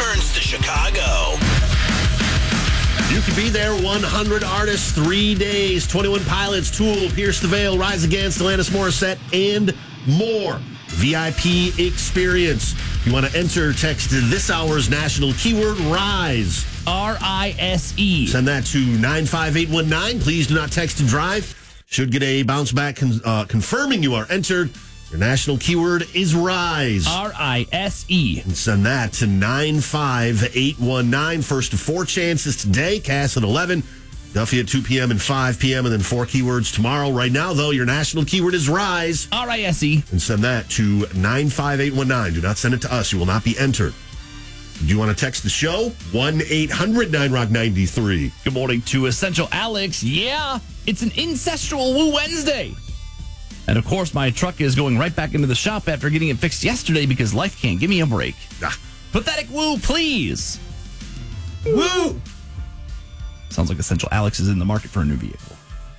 returns to Chicago. You can be there. 100 artists, 3 days. 21 Pilots, Tool, Pierce the Veil, Rise Against, Alanis Morissette, and more. VIP experience. If you want to enter, text this hour's national keyword, RISE. RISE. Send that to 95819. Please do not text and drive. Should get a bounce back confirming you are entered. Your national keyword is RISE. RISE. And send that to 95819. First of 4 chances today. Cass at 11. Duffy at 2 p.m. and 5 p.m. And then 4 keywords tomorrow. Right now, though, your national keyword is RISE. RISE. And send that to 95819. Do not send it to us. You will not be entered. Do you want to text the show? 1-800-9ROCK-93. Good morning to Essential Alex. Yeah, it's an incestual Woo Wednesday. And of course, my truck is going right back into the shop after getting it fixed yesterday because life can't give me a break. Pathetic woo, please. Woo! Sounds like Essential Alex is in the market for a new vehicle.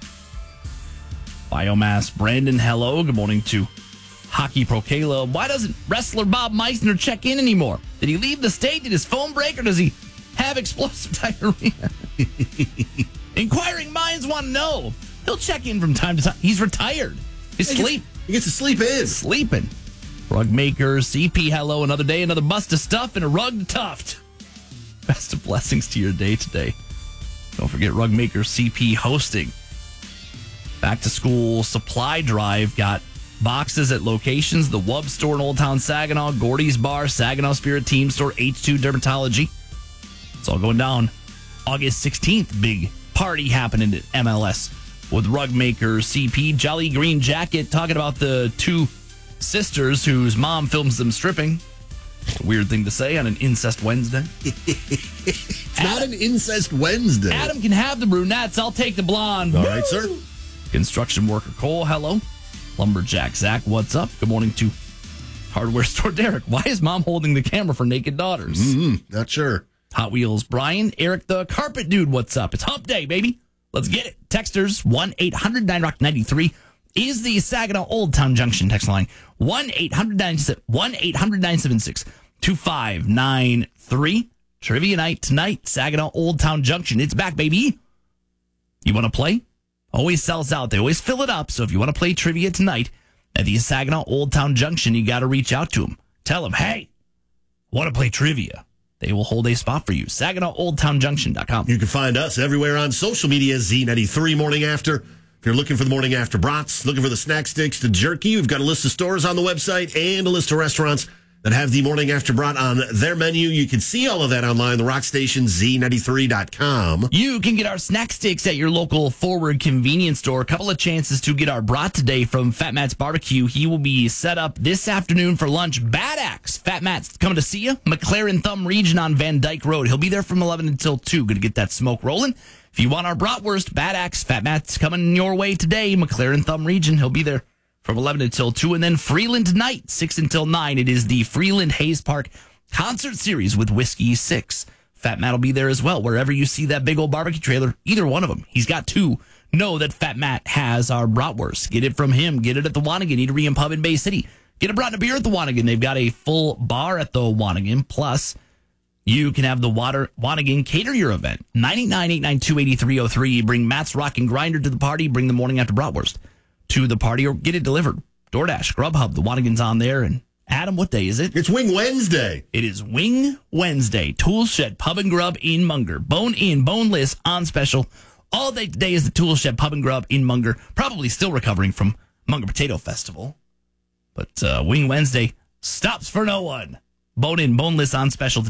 Biomass Brandon, hello. Good morning to Hockey Pro Kayla. Why doesn't wrestler Bob Meissner check in anymore? Did he leave the state? Did his phone break? Or does he have explosive diarrhea? Inquiring minds want to know. He'll check in from time to time. He's retired. He's sleep. He gets to sleep in. Sleeping. Rug maker, CP, hello. Another day, another bust of stuff, and a rug to tuft. Best of blessings to your day today. Don't forget Rug Maker CP hosting. Back to school supply drive. Got boxes at locations. The Wub store in Old Town Saginaw, Gordy's Bar, Saginaw Spirit Team Store, H2 Dermatology. It's all going down August 16th. Big party happening at MLS with Rug Maker CP. Jolly Green Jacket talking about the 2 sisters whose mom films them stripping. A weird thing to say on an Incest Wednesday. It's not an Incest Wednesday. Adam can have the brunettes. I'll take the blonde. All right, sir. Construction worker Cole, hello. Lumberjack Zach, what's up? Good morning to Hardware Store Derek. Why is mom holding the camera for naked daughters? Not sure. Hot Wheels Brian. Eric the Carpet Dude, what's up? It's hump day, baby. Let's get it. Texters 1-800-9ROCK-93 is the Saginaw Old Town Junction text line. 1-800-976-2593. Trivia night tonight, Saginaw Old Town Junction. It's back, baby. You want to play? Always sells out. They always fill it up. So if you want to play trivia tonight at the Saginaw Old Town Junction, you got to reach out to them. Tell them, hey, I want to play trivia. They will hold a spot for you. SaginawOldTownJunction.com. You can find us everywhere on social media, Z93 Morning After. If you're looking for the Morning After brats, looking for the snack sticks, the jerky, we've got a list of stores on the website and a list of restaurants that have the Morning After brat on their menu. You can see all of that online, the rock station, Z93.com. You can get our snack sticks at your local Forward convenience store. A couple of chances to get our brat today from Fat Matt's Barbecue. He will be set up this afternoon for lunch. Bad Axe. Fat Matt's coming to see you. McLaren Thumb Region on Van Dyke Road. He'll be there from 11 until 2. Going to get that smoke rolling. If you want our bratwurst, Bad Axe, Fat Matt's coming your way today. McLaren Thumb Region. He'll be there from 11 until 2. And then Freeland tonight, 6 until 9. It is the Freeland Hayes Park Concert Series with Whiskey 6. Fat Matt will be there as well. Wherever you see that big old barbecue trailer, either one of them, he's got 2. Know that Fat Matt has our bratwurst. Get it from him. Get it at the Wanigan Eatery and Pub in Bay City. Get a brat and a beer at the Wanigan. They've got a full bar at the Wanigan. Plus, you can have the Wanigan cater your event. 989-892-8303. Bring Matt's Rockin' Grinder to the party. Bring the Morning After bratwurst to the party or get it delivered. DoorDash, Grubhub, the Wanigan's on there. And Adam, what day is it? It's Wing Wednesday. It is Wing Wednesday. Tool Shed Pub and Grub in Munger. Bone in, boneless, on special. All day today is the Tool Shed Pub and Grub in Munger. Probably still recovering from Munger Potato Festival. But Wing Wednesday stops for no one. Bone in, boneless, on special